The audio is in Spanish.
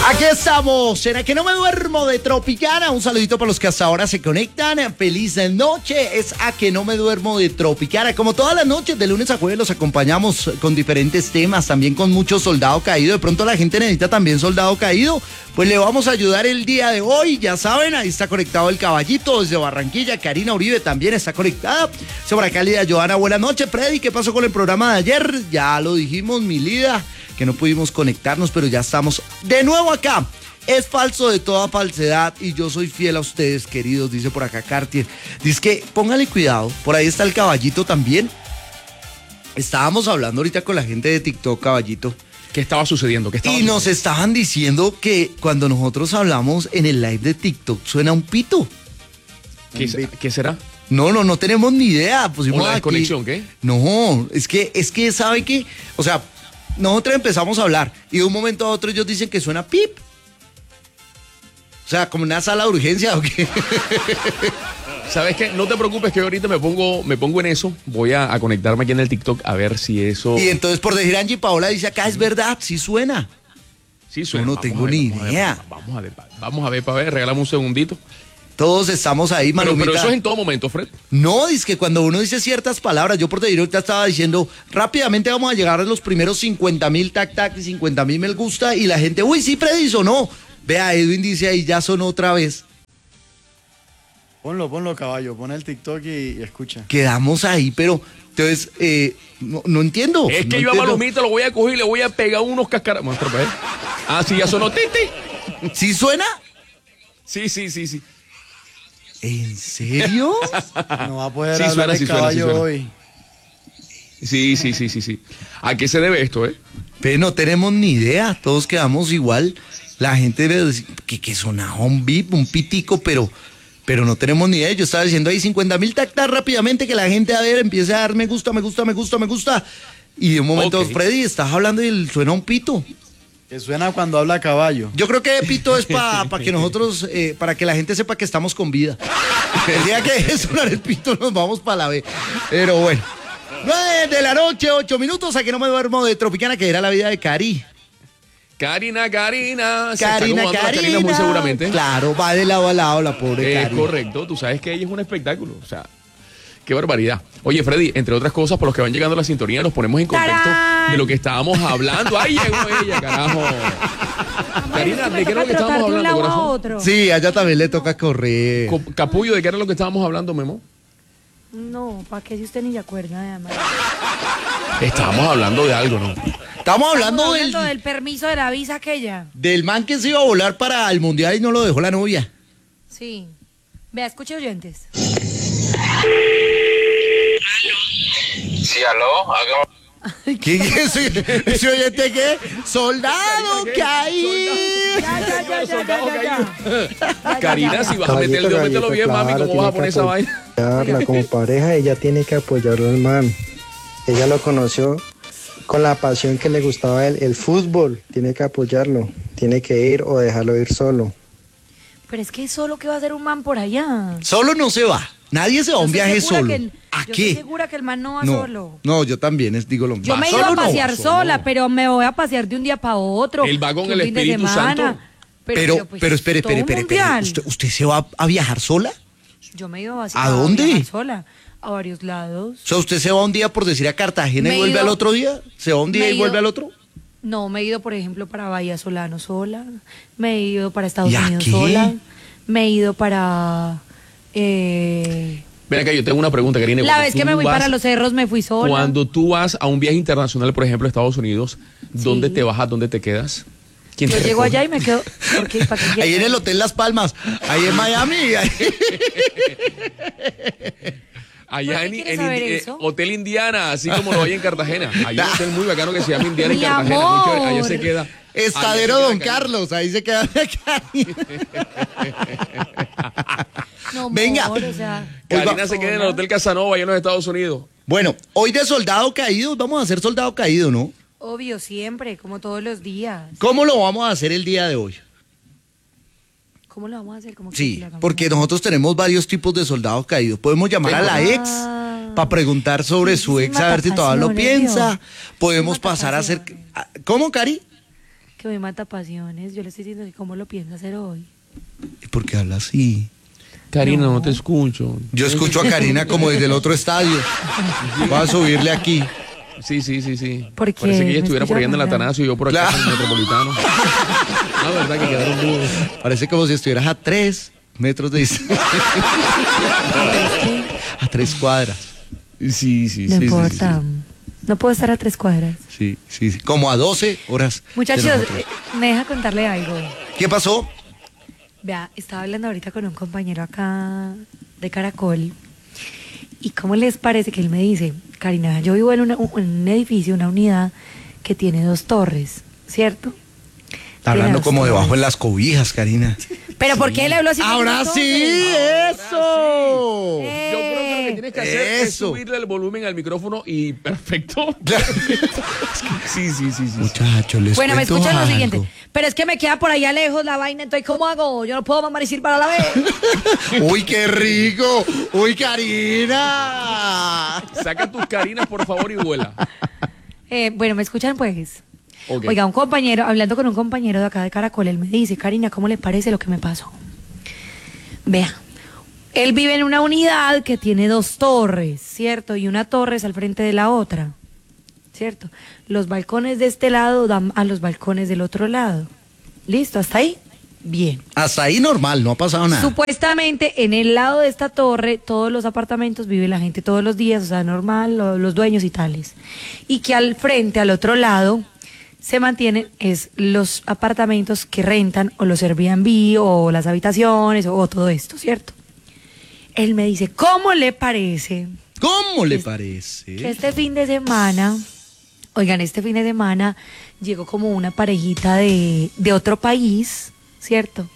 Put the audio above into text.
Aquí estamos, en A Que No Me Duermo de Tropicana. Un saludito para los que hasta ahora se conectan. Feliz noche, es A Que No Me Duermo de Tropicana. Como todas las noches, de lunes a jueves, los acompañamos con diferentes temas, también con mucho soldado caído. De pronto la gente necesita también soldado caído. Pues le vamos a ayudar el día de hoy, ya saben, ahí está conectado el caballito desde Barranquilla. Karina Uribe también está conectada. Sobre acá Lidia Johanna, buenas noches. Freddy, ¿qué pasó con el programa de ayer? Ya lo dijimos, mi Lida, que no pudimos conectarnos, pero ya estamos de nuevo acá. Es falso de toda falsedad y yo soy fiel a ustedes, queridos, dice por acá Cartier. Dice que póngale cuidado, por ahí está el caballito también. Estábamos hablando ahorita con la gente de TikTok, caballito. ¿Qué estaba sucediendo? Nos estaban diciendo que cuando nosotros hablamos en el live de TikTok suena un pito. ¿Qué será? No tenemos ni idea. ¿O la desconexión, qué? No, es que ¿sabe qué? O sea, nosotros empezamos a hablar y de un momento a otro ellos dicen que suena pip. O sea, como una sala de urgencia o qué. ¿Sabes qué? No te preocupes que ahorita me pongo en eso. Voy a conectarme aquí en el TikTok a ver si eso... Y entonces por decir Angie Paola dice acá, es verdad, sí suena. Sí suena. Yo no tengo ni idea. Vamos a ver, regálame un segundito. Todos estamos ahí, Malumita. Pero eso es en todo momento, Fred. No, es que cuando uno dice ciertas palabras, yo por decir ahorita estaba diciendo, rápidamente vamos a llegar a los primeros 50,000 tac y 50,000 me gusta y la gente, uy, sí, Freddy sonó. Vea, Edwin dice ahí, ya sonó otra vez. Ponlo, caballo, pon el TikTok y escucha. Quedamos ahí, pero entonces, no entiendo. Es que yo a Malumita lo voy a coger y le voy a pegar unos cascarazos. Ah, sí, ya sonó titi. ¿Sí suena? Sí. ¿En serio? No va a poder hablar el caballo hoy. Sí. ¿A qué se debe esto, Pero no tenemos ni idea, todos quedamos igual. La gente debe decir que sonaba un bip, un pitico, pero no tenemos ni idea. Yo estaba diciendo ahí 50,000 tactas rápidamente, que la gente a ver empiece a dar me gusta. Y de un momento, okay. Freddy, estás hablando y suena un pito. Que suena cuando habla caballo. Yo creo que pito es para que nosotros, para que la gente sepa que estamos con vida. El día que deje sonar el pito nos vamos para la B. Pero bueno. 9 de la noche, 8 minutos, a que no me duermo de Tropicana, que era la vida de Cari. Karina. Karina, muy seguramente. Claro, va de lado a lado la pobre Karina. Es correcto, tú sabes que ella es un espectáculo, o sea, qué barbaridad. Oye, Freddy, entre otras cosas, por los que van llegando a la sintonía, nos ponemos en contexto de lo que estábamos hablando. ¡Ay, llegó ella, carajo! Karina, ¿de qué era lo que estábamos hablando, corazón? Sí, a ella también le toca correr. Capullo, ¿de qué era lo que estábamos hablando, Memo? No, ¿para qué si usted ni se acuerda, además? Estábamos hablando de algo, ¿no? Estamos hablando del permiso de la visa aquella. Del man que se iba a volar para el mundial y no lo dejó la novia. Sí. Vea, escuche oyentes. Sí, aló. ¿Qué es ese oyente qué? ¡Soldado caído! Ya. Karina, si vas a meter el dedo, mételo bien, claro, mami. ¿Cómo vas a poner esa vaina? Como pareja, ella tiene que apoyarlo al man. Ella lo conoció con la pasión que le gustaba a él, el fútbol. Tiene que apoyarlo. Tiene que ir o dejarlo ir solo. Pero es que solo que va a hacer un man por allá. Solo no se va. Nadie se va a un viaje solo. ¿A qué? Estoy segura que el man no va solo. No, yo también digo lo mismo. Yo me he ido a pasear sola, pero me voy a pasear de un día para otro. Él va con el Espíritu Santo. Pero espere. ¿Usted se va a viajar sola? Yo me he ido ¿A dónde? Sola. A varios lados. O sea, ¿usted se va un día por decir a Cartagena y vuelve al otro día? ¿Se va un día y vuelve al otro? No, me he ido, por ejemplo, para Bahía Solano sola. Me he ido para Estados Unidos sola. Me he ido para... Ven acá, yo tengo una pregunta, Karina. La vez que me fui para los cerros me fui sola. Cuando tú vas a un viaje internacional, por ejemplo, a Estados Unidos, ¿dónde te vas? ¿Dónde te quedas? Yo llego allá y me quedo... Ahí en el Hotel Las Palmas, ahí en Miami. Allá en Hotel Indiana, así como lo hay en Cartagena. Hay un hotel muy bacano que se llama Indiana en Cartagena. Mucho, allá se queda. Estadero Don Carlos, ahí se queda. No, venga. O sea, Karina se queda en el Hotel Casanova, allá en los Estados Unidos. Bueno, hoy de soldado caído, vamos a hacer soldado caído, ¿no? Obvio, siempre, como todos los días. ¿Cómo lo vamos a hacer el día de hoy? ¿Cómo lo vamos a hacer? Sí, porque nosotros tenemos varios tipos de soldados caídos. Podemos llamar a la ex para preguntar sobre su ex, a ver si todavía lo piensa. Podemos pasar a hacer... ¿Cómo, Cari? que me mata pasiones. Yo le estoy diciendo que cómo lo piensa hacer hoy. ¿Por qué habla así? Karina, no te escucho. Yo escucho a Karina como desde el otro estadio. Voy a subirle aquí. Sí. ¿Por qué? Parece que ella estuviera por allá en el ¿Me escucha Atanasio y yo por acá en el Metropolitano. La verdad que quedaron dudos. Parece como si estuvieras a 3 metros de distancia. A 3 cuadras. Sí. No importa. No puedo estar a 3 cuadras. Sí. Como a 12 horas. Muchachos, de nosotros. me deja contarle algo. ¿Qué pasó? Vea, estaba hablando ahorita con un compañero acá de Caracol. ¿Y cómo les parece que él me dice, Karina, yo vivo en un edificio, una unidad que tiene 2 torres, ¿cierto? Está hablando Tiene 2 como torres. debajo en las cobijas, Karina. ¿Pero por qué le habló así? ¡Ahora sí! ¡Eso! Yo creo que lo que tienes que hacer es Eso. subirle el volumen al micrófono y perfecto. Sí. Muchachos, les Bueno, me cuento escuchan lo algo. siguiente. Pero es que me queda por allá lejos la vaina, entonces ¿cómo hago? Yo no puedo mamar y silbar a la vez. ¡Uy, qué rico! ¡Uy, Karina! Saca tus Karinas, por favor, y vuela. Bueno, ¿me escuchan pues? Ok. Oiga, hablando con un compañero de acá de Caracol, él me dice, Karina, ¿cómo le parece lo que me pasó? Vea, él vive en una unidad que tiene 2 torres, ¿cierto? Y una torre es al frente de la otra, ¿cierto? Los balcones de este lado dan a los balcones del otro lado. ¿Listo? ¿Hasta ahí? Bien. Hasta ahí normal, no ha pasado nada. Supuestamente en el lado de esta torre, todos los apartamentos vive la gente todos los días, o sea, normal, los dueños y tales. Y que al frente, al otro lado, se mantienen es los apartamentos que rentan o los Airbnb o las habitaciones o todo esto, ¿cierto? Él me dice, ¿cómo le parece ¿Cómo le que parece? este fin de semana, oigan, llegó como una parejita de otro país, ¿cierto?